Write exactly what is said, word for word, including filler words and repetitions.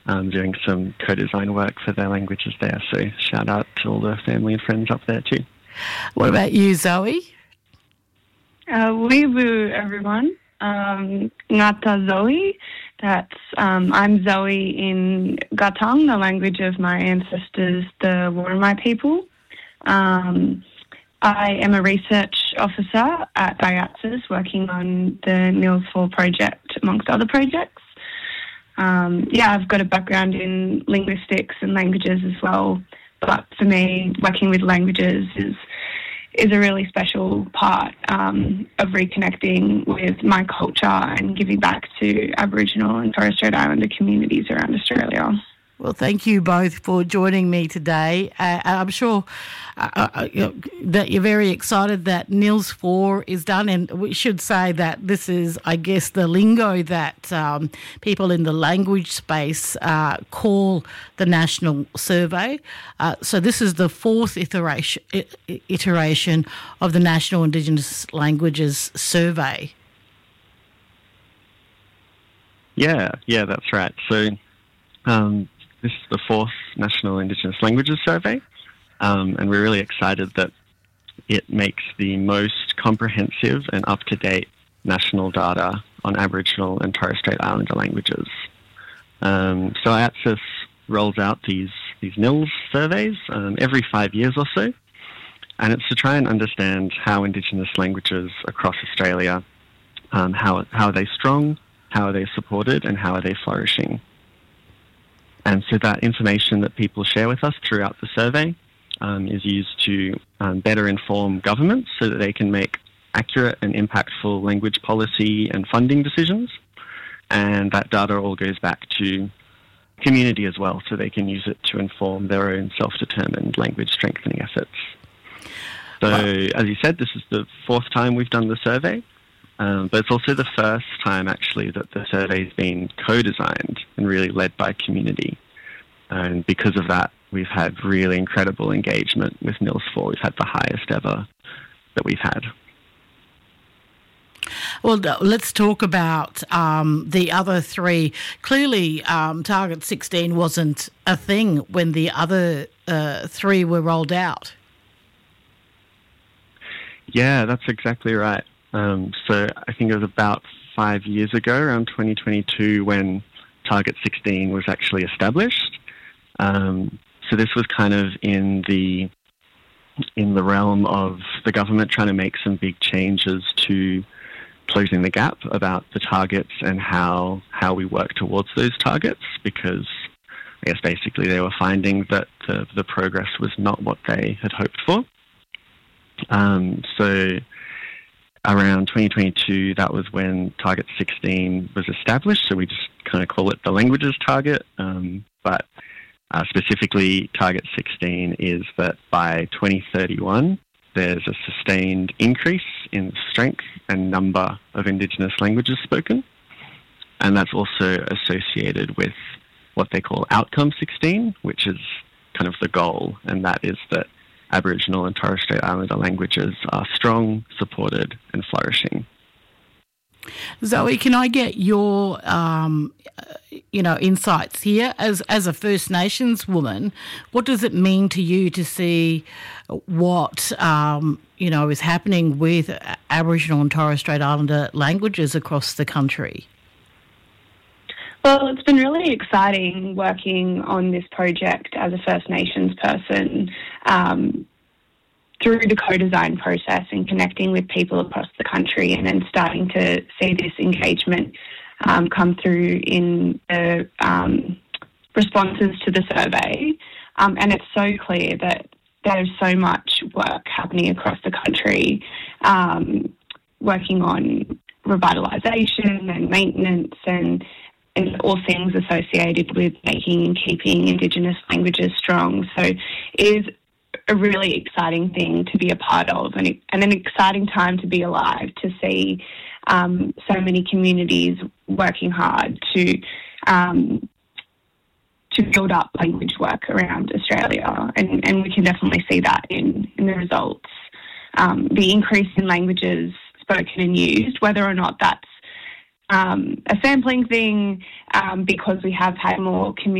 um, doing some co-design work for their languages there. So shout out to all the family and friends up there too. What about you, Zoe? Uh, Wibu, everyone. Um, Ngata Zoe. That's um, I'm Zoe in Gatang, the language of my ancestors, the Worimi people. Um, I am a research officer at I A T S I S working on the Nils four project, amongst other projects. Um, yeah, I've got a background in linguistics and languages as well, but for me, working with languages is is a really special part um, of reconnecting with my culture and giving back to Aboriginal and Torres Strait Islander communities around Australia. Well, thank you both for joining me today. Uh, I'm sure uh, uh, you know, that you're very excited that Nils four is done, and we should say that this is, I guess, the lingo that um, people in the language space uh, call the National Survey. Uh, so this is the fourth iteration, iteration of the National Indigenous Languages Survey. Yeah, yeah, that's right. So um, this is the fourth National Indigenous Languages Survey, um, and we're really excited that it makes the most comprehensive and up-to-date national data on Aboriginal and Torres Strait Islander languages. Um, so I A T S I S rolls out these, these Nils surveys um, every five years or so, and it's to try and understand how Indigenous languages across Australia, um, how, how are they strong, how are they supported, and how are they flourishing. And so that information that people share with us throughout the survey um, is used to um, better inform governments so that they can make accurate and impactful language policy and funding decisions. And that data all goes back to community as well, so they can use it to inform their own self-determined language strengthening efforts. So, as you said, this is the fourth time we've done the survey. Um, but it's also the first time, actually, that the survey's been co-designed and really led by community. And because of that, we've had really incredible engagement with Nils four. We've had the highest ever that we've had. Well, let's talk about um, the other three. Clearly, um, Target sixteen wasn't a thing when the other uh, three were rolled out. Yeah, that's exactly right. Um, so I think it was about five years ago, around twenty twenty-two, when Target sixteen was actually established. Um, so this was kind of in the in the realm of the government trying to make some big changes to closing the gap about the targets and how how we work towards those targets, because I guess basically they were finding that the, the progress was not what they had hoped for. Um, so around twenty twenty-two, that was when Target sixteen was established, so we just kind of call it the languages target, um, but uh, specifically Target sixteen is that by twenty thirty-one, there's a sustained increase in strength and number of Indigenous languages spoken, and that's also associated with what they call Outcome sixteen, which is kind of the goal, and that is that Aboriginal and Torres Strait Islander languages are strong, supported, and flourishing. Zoe, can I get your, um, you know, insights here as as a First Nations woman? What does it mean to you to see what um, you know is happening with Aboriginal and Torres Strait Islander languages across the country? Well, it's been really exciting working on this project as a First Nations person um, through the co-design process and connecting with people across the country, and then starting to see this engagement um, come through in the um, responses to the survey. Um, and it's so clear that there's so much work happening across the country, um, working on revitalisation and maintenance and and all things associated with making and keeping Indigenous languages strong. So it is a really exciting thing to be a part of, and, and an exciting time to be alive, to see um, so many communities working hard to um, to build up language work around Australia. And, and we can definitely see that in, in the results. Um, the increase in languages spoken and used, whether or not that's um, a sampling thing um, because we have had more community